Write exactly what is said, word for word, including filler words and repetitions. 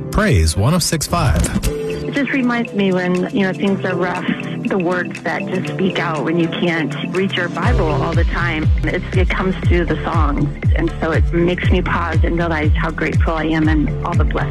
Praise one oh six point five. It just reminds me when, you know, things are rough, the words that just speak out when you can't read your Bible all the time. It's, it comes through the songs. And so it makes me pause and realize how grateful I am and all the blessings